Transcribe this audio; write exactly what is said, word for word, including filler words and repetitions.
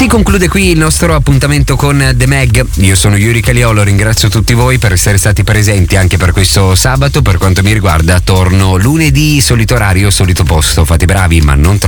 conclude qui il nostro appuntamento con The Mag. Io sono Yuri Caliolo, ringrazio tutti voi per essere stati presenti anche per questo sabato. Per quanto mi riguarda torno lunedì, solito orario, solito posto. Fate bravi ma non troppo